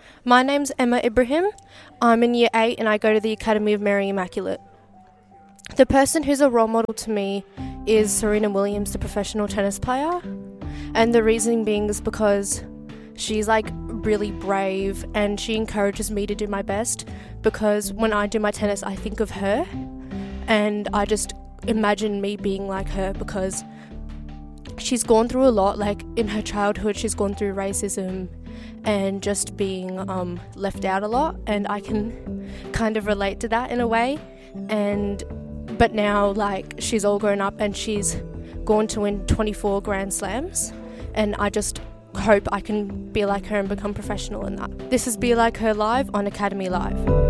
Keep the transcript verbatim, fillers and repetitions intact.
My name's Emma Ibrahim. I'm in year eight and I go to the Academy of Mary Immaculate. The person who's a role model to me is Serena Williams, the professional tennis player. And the reasoning being is because she's like really brave and she encourages me to do my best, because when I do my tennis I think of her and I just imagine me being like her, because she's gone through a lot. Like in her childhood she's gone through racism and just being um, left out a lot, and I can kind of relate to that in a way. And but now like she's all grown up and she's gone to win twenty-four Grand Slams, and I just hope I can be like her and become professional in that. This is Be Like Her Live on Academy Live.